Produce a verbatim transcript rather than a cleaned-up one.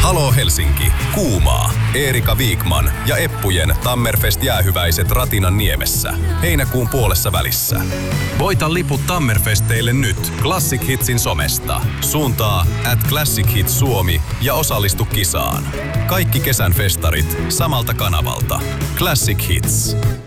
Halo Helsinki, Kuumaa, Eerika Viikman ja Eppujen Tammerfest-jäähyväiset Ratinan niemessä. Heinäkuun puolessa välissä. Voita liput Tammerfesteille nyt Classic Hitsin somesta. Suuntaa at Classic Hits Suomi ja osallistu kisaan. Kaikki kesän festarit samalta kanavalta. Classic Hits.